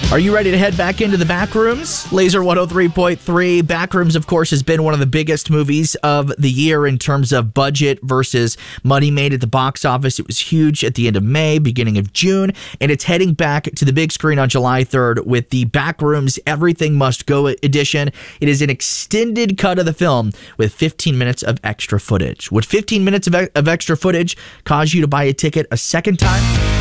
Are you ready to head back into the Backrooms? Laser 103.3. Backrooms, of course, has been one of the biggest movies of the year in terms of budget versus money made at the box office. It was huge at the end of May, beginning of June, and it's heading back to the big screen on July 3rd with the Backrooms Everything Must Go edition. It is an extended cut of the film with 15 minutes of extra footage. Would 15 minutes of extra footage cause you to buy a ticket a second time?